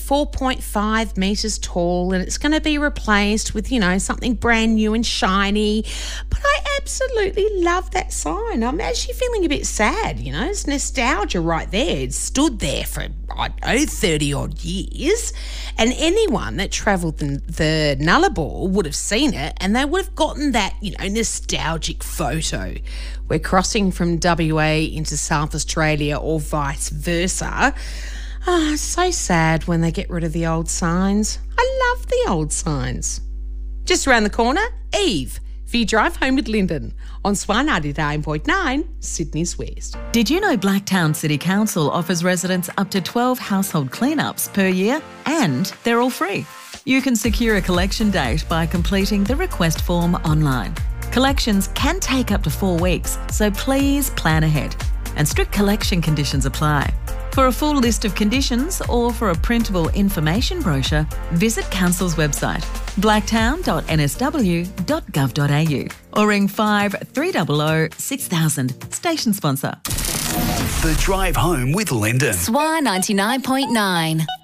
4.5 metres tall, and it's going to be replaced with, something brand new and shiny. But I absolutely love that sign. I'm actually feeling a bit sad, It's nostalgia right there. It's stood there for, 30-odd years. And anyone that travelled the Nullarbor would have seen it, and they would have gotten that, nostalgic photo. We're crossing from WA into South Australia or vice versa. So sad when they get rid of the old signs. I love the old signs. Just around the corner, Eve, for your drive home with Lyndon on Swan 99.9, Sydney's West. Did you know Blacktown City Council offers residents up to 12 household cleanups per year, and they're all free? You can secure a collection date by completing the request form online. Collections can take up to 4 weeks, so please plan ahead. And strict collection conditions apply. For a full list of conditions or for a printable information brochure, visit Council's website, blacktown.nsw.gov.au, or ring 5300 6000. Station sponsor. The Drive Home with Lyndon. Swan 99.9.